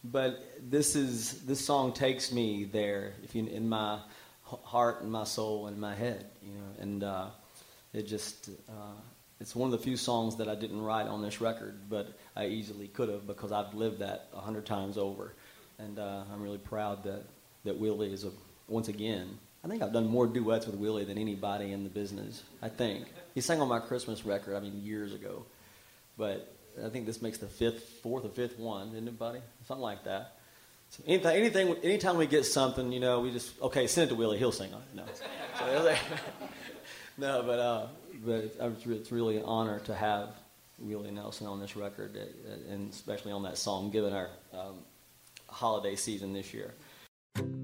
but this song takes me there, if you in my heart and my soul and my head, and it just it's one of the few songs that I didn't write on this record, but I easily could have because I've lived that 100 times over, and I'm really proud that Willie is once again. I think I've done more duets with Willie than anybody in the business. I think he sang on my Christmas record. I mean, years ago, but I think this makes the fourth or fifth one, isn't it, buddy? Something like that. So anytime we get something, we just send it to Willie. He'll sing on it. No, no, but it's really an honor to have Willie Nelson on this record, and especially on that song, given our holiday season this year.